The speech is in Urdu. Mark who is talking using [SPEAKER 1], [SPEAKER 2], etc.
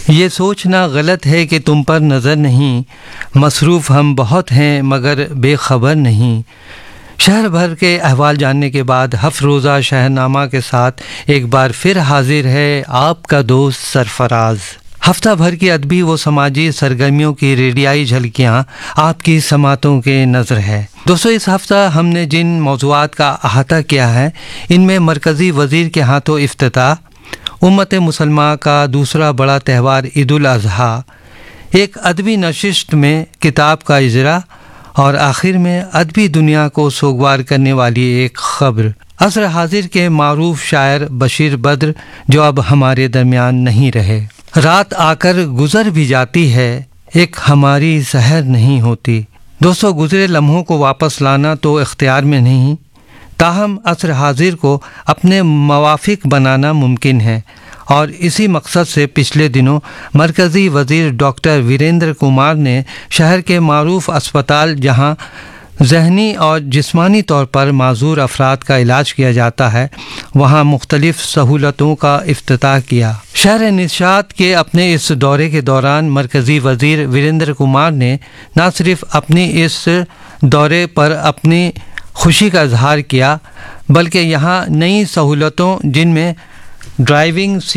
[SPEAKER 1] یہ سوچنا غلط ہے کہ تم پر نظر نہیں، مصروف ہم بہت ہیں مگر بے خبر نہیں۔ شہر بھر کے احوال جاننے کے بعد 7 روزہ شہرنامہ کے ساتھ ایک بار پھر حاضر ہے آپ کا دوست سرفراز۔ ہفتہ بھر کی ادبی و سماجی سرگرمیوں کی ریڈیائی جھلکیاں آپ کی سماعتوں کے نظر ہے۔ دوستو، اس ہفتہ ہم نے جن موضوعات کا احاطہ کیا ہے ان میں مرکزی وزیر کے ہاتھوں افتتاح، امت مسلمہ کا دوسرا بڑا تہوار عید الاضحیٰ، ایک ادبی نشست میں کتاب کا اجرا، اور آخر میں ادبی دنیا کو سوگوار کرنے والی ایک خبر، عصر حاضر کے معروف شاعر بشیر بدر جو اب ہمارے درمیان نہیں رہے۔ رات آ کر گزر بھی جاتی ہے، ایک ہماری سحر نہیں ہوتی۔ دوستو، گزرے لمحوں کو واپس لانا تو اختیار میں نہیں، تاہم عصر حاضر کو اپنے موافق بنانا ممکن ہے، اور اسی مقصد سے پچھلے دنوں مرکزی وزیر ڈاکٹر وریندر کمار نے شہر کے معروف اسپتال جہاں ذہنی اور جسمانی طور پر معذور افراد کا علاج کیا جاتا ہے، وہاں مختلف سہولتوں کا افتتاح کیا۔ شہر نشاط کے اپنے اس دورے کے دوران مرکزی وزیر وریندر کمار نے نہ صرف اپنی اس دورے پر اپنی خوشی کا اظہار کیا، بلکہ یہاں نئی سہولتوں جن میں ڈرائیونگ